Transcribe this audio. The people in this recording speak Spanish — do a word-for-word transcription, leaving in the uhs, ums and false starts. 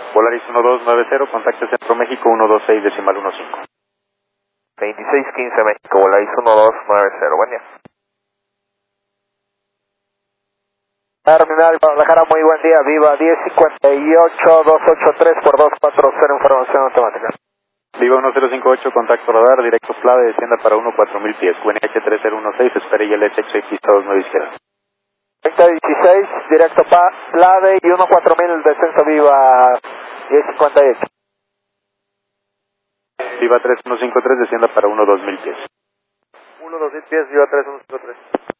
Volaris uno dos nueve cero, contacte Centro México uno dos seis decimal uno cinco. veintiséis quince México, Volaris uno dos nueve cero, buen día. Terminal Guadalajara, muy buen día, Viva diez cincuenta y ocho, dos ocho tres por dos cuatro cero, información automática. Viva uno cero cinco ocho, contacto radar, directo Flade, descienda para uno cuatro mil pies, U N H tres cero uno seis, espere y el S X X dos nueve izquierda. treinta dieciséis, directo Flade y uno cuatro mil, descenso Viva diez cincuenta y ocho. Viva tres uno cinco tres, descienda para uno dos mil pies. uno dos mil pies, Viva tres uno cinco tres.